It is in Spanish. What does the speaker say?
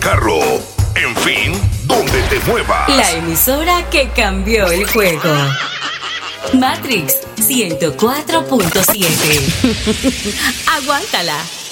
carro. En fin, donde te muevas. La emisora que cambió el juego. Matrix 104.7. Aguántala.